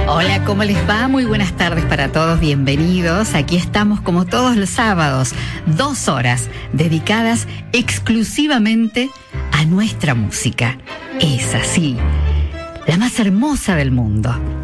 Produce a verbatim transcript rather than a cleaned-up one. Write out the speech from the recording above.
Hola, ¿cómo les va? Muy buenas tardes para todos, bienvenidos. Aquí estamos como todos los sábados, dos horas dedicadas exclusivamente a nuestra música. Es así, la más hermosa del mundo.